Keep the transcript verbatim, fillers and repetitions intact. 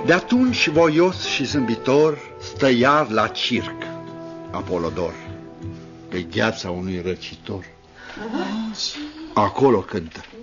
De atunci, voios și zâmbitor, stă iar la circ Apolodor, pe gheața unui răcitor. Acolo cântă.